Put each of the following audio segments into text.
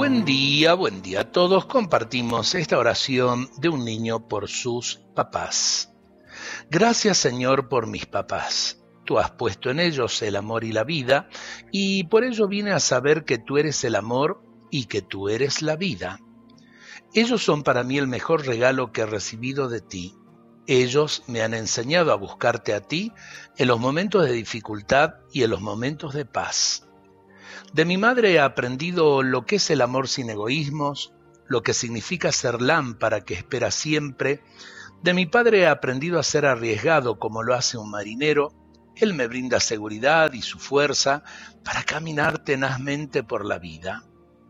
Buen día a todos. Compartimos esta oración de un niño por sus papás. Gracias, Señor, por mis papás. Tú has puesto en ellos el amor y la vida, y por ello vine a saber que tú eres el amor y que tú eres la vida. Ellos son para mí el mejor regalo que he recibido de ti. Ellos me han enseñado a buscarte a ti en los momentos de dificultad y en los momentos de paz. De mi madre he aprendido lo que es el amor sin egoísmos, lo que significa ser lámpara que espera siempre. De mi padre he aprendido a ser arriesgado como lo hace un marinero. Él me brinda seguridad y su fuerza para caminar tenazmente por la vida.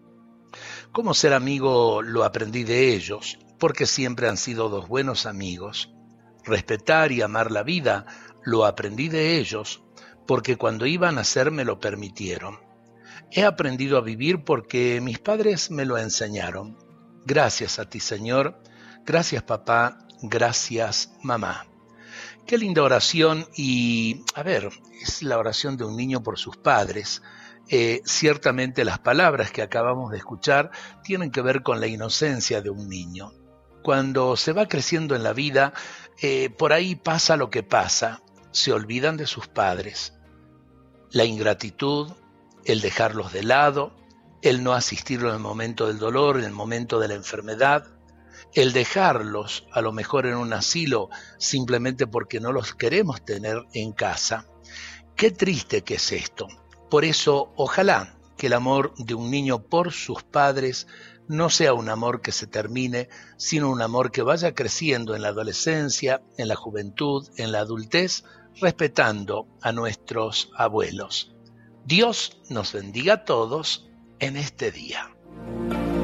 Cómo ser amigo lo aprendí de ellos, porque siempre han sido dos buenos amigos. Respetar y amar la vida lo aprendí de ellos, porque cuando iba a nacer me lo permitieron. He aprendido a vivir porque mis padres me lo enseñaron. Gracias a ti, Señor. Gracias, papá. Gracias, mamá. Qué linda oración y, es la oración de un niño por sus padres. Ciertamente las palabras que acabamos de escuchar tienen que ver con la inocencia de un niño. Cuando se va creciendo en la vida, por ahí pasa lo que pasa. Se olvidan de sus padres. La ingratitud, el dejarlos de lado, el no asistirlos en el momento del dolor, en el momento de la enfermedad, el dejarlos a lo mejor en un asilo simplemente porque no los queremos tener en casa. Qué triste que es esto. Por eso, ojalá que el amor de un niño por sus padres no sea un amor que se termine, sino un amor que vaya creciendo en la adolescencia, en la juventud, en la adultez, respetando a nuestros abuelos. Dios nos bendiga a todos en este día.